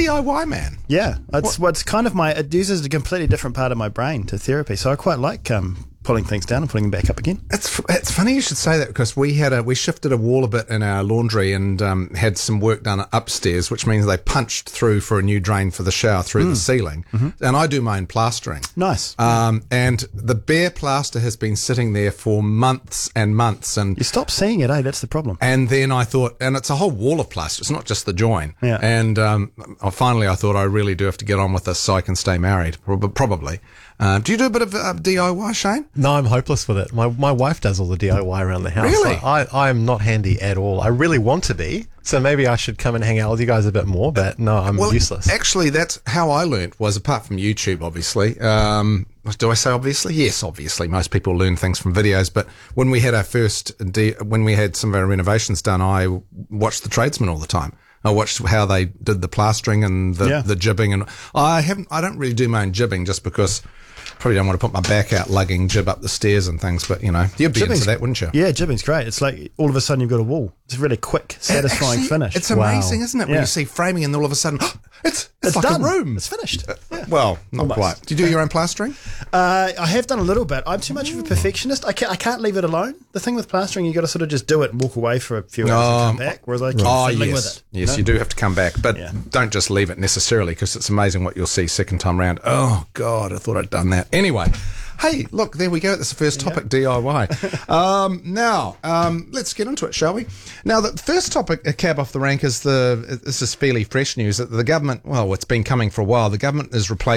DIY man. Yeah, it's kind of it uses a completely different part of my brain to therapy, so I quite like pulling things down and putting them back up again. It's funny you should say that, because we shifted a wall a bit in our laundry and had some work done upstairs, which means they punched through for a new drain for the shower through the ceiling. And I do my own plastering. Nice. And the bare plaster has been sitting there for months and months. And you stop seeing it, That's the problem. And then I thought, and it's a whole wall of plaster. It's not just the join. Yeah. And finally I thought I really do have to get on with this so I can stay married, probably. Do you do a bit of DIY, Shane? No, I'm hopeless with it. My wife does all the DIY around the house. Really? I am not handy at all. I really want to be, so maybe I should come and hang out with you guys a bit more, but no, I'm useless. Actually, that's how I learnt, was apart from YouTube, obviously. Do I say obviously? Yes, obviously. Most people learn things from videos, but when we had when we had some of our renovations done, I watched the tradesmen all the time. I watched how they did the plastering and the jibbing, and I don't really do my own jibbing just because probably don't want to put my back out lugging jib up the stairs and things, but you'd be into that, wouldn't you? Yeah, jibbing's great. It's like all of a sudden you've got a wall. It's a really quick, satisfying finish. It's amazing, isn't it? When you see framing and all of a sudden, it's like done. a room. It's finished. Well, not quite. Do you do your own plastering? I have done a little bit. I'm too much of a perfectionist. I can't leave it alone. The thing with plastering, you got to sort of just do it and walk away for a few hours and come back, whereas I keep fiddling with it. Yes, you do have to come back, but don't just leave it necessarily, because it's amazing what you'll see second time round. Oh, God, I thought I'd done that. Anyway. Hey, look, there we go. That's the first topic, DIY. Now, let's get into it, shall we? Now, the first topic, a cab off the rank, is this is fairly fresh news that the government, well, it's been coming for a while. The government is they're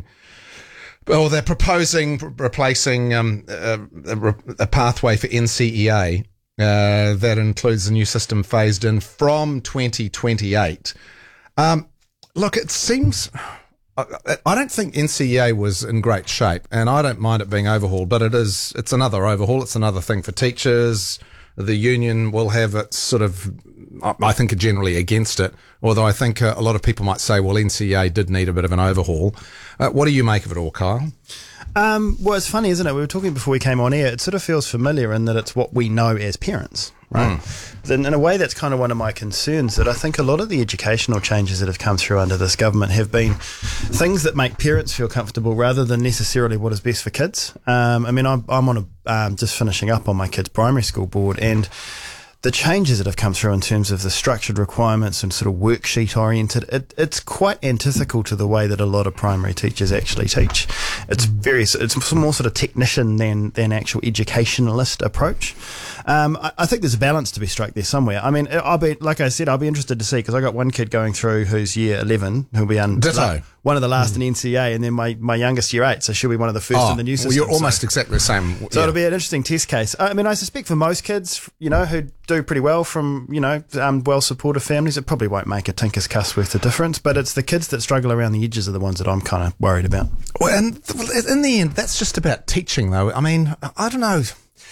proposing replacing a pathway for NCEA that includes a new system phased in from 2028. Look, it seems... I don't think NCEA was in great shape, and I don't mind it being overhauled, but it's another overhaul. It's another thing for teachers. The union will have its sort of, I think, are generally against it, although I think a lot of people might say, well, NCEA did need a bit of an overhaul. What do you make of it all, Kyle? Well, it's funny, isn't it? We were talking before we came on air. It sort of feels familiar in that it's what we know as parents, right? Then in a way, that's kind of one of my concerns, that I think a lot of the educational changes that have come through under this government have been things that make parents feel comfortable rather than necessarily what is best for kids. I mean, I'm on just finishing up on my kids' primary school board, and the changes that have come through in terms of the structured requirements and sort of worksheet oriented, it's quite antithetical to the way that a lot of primary teachers actually teach. It's more sort of technician than actual educationalist approach. I think there's a balance to be struck there somewhere. I mean, I'll be interested to see, because I got one kid going through who's year 11, who'll be one of the last in NCA, and then my youngest year 8, so she'll be one of the first in the new system. Well, you're almost exactly the same. So it'll be an interesting test case. I mean, I suspect for most kids, who do pretty well from, well-supported families, it probably won't make a tinker's cuss worth of difference, but it's the kids that struggle around the edges are the ones that I'm kind of worried about. Well, and in the end, that's just about teaching, though. I mean, I don't know.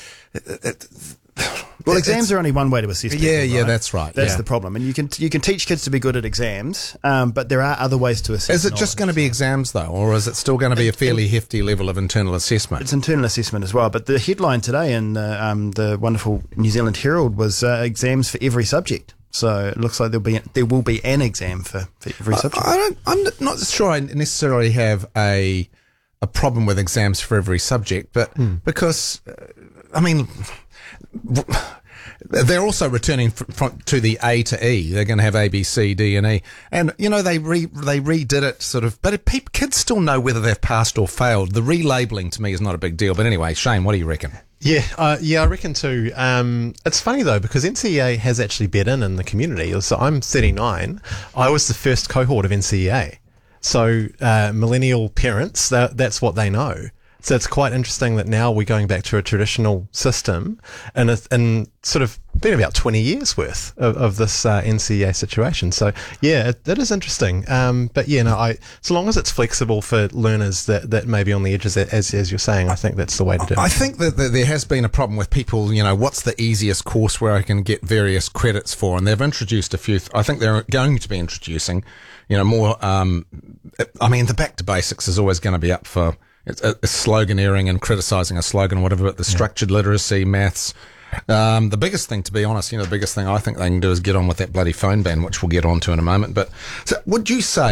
Well, exams are only one way to assess people, right? That's right. That's the problem. And you can teach kids to be good at exams, but there are other ways to assess. Is it just going to be exams, though, or is it still going to be a fairly hefty level of internal assessment? It's internal assessment as well. But the headline today in the wonderful New Zealand Herald was exams for every subject. So it looks like there will be an exam for every subject. I'm not sure I necessarily have a problem with exams for every subject, but because, I mean... They're also returning to the A to E. They're going to have A, B, C, D, and E. And, they redid it sort of, but kids still know whether they've passed or failed. The relabeling to me is not a big deal. But anyway, Shane, what do you reckon? Yeah, I reckon too. It's funny though, because NCEA has actually bed in the community. So I'm 39. I was the first cohort of NCEA. So millennial parents, that's what they know. So it's quite interesting that now we're going back to a traditional system, and sort of been about 20 years worth of this NCEA situation. So yeah, it is interesting. But yeah, so long as it's flexible for learners that may be on the edges, as you're saying, I think that's the way to do it. I think that there has been a problem with people, what's the easiest course where I can get various credits for, and they've introduced a few. I think they're going to be introducing, more. I mean, the back to basics is always going to be up for. It's sloganeering and criticising a slogan or whatever, but the structured literacy, maths. The biggest thing, to be honest, the biggest thing I think they can do is get on with that bloody phone ban, which we'll get onto in a moment. But so would you say